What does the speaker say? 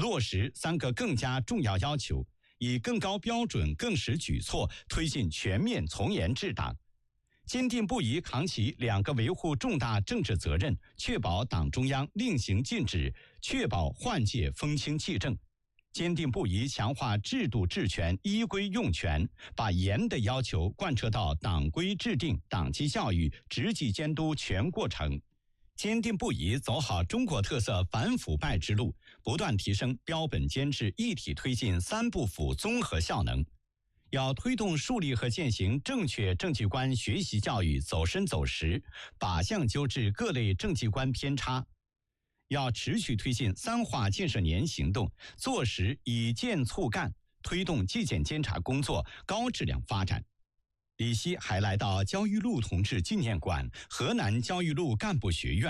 落实3个更加重要要求，以更高标准、更实举措推进全面从严治党，坚定不移扛起2个维护重大政治责任，确保党中央令行禁止，确保换届风清气正。坚定不移强化制度治权、依规用权，把严的要求贯彻到党规制定、党纪教育、执纪监督全过程。坚定不移走好中国特色反腐败之路，不断提升标本兼治、一体推进3不腐综合效能。要推动树立和践行正确政绩观学习教育走深走实，靶向纠治各类政绩观偏差。要持续推进3化建设年行动，做实以建促干，推动纪检监察工作高质量发展。李希还来到焦裕禄同志纪念馆、河南焦裕禄干部学院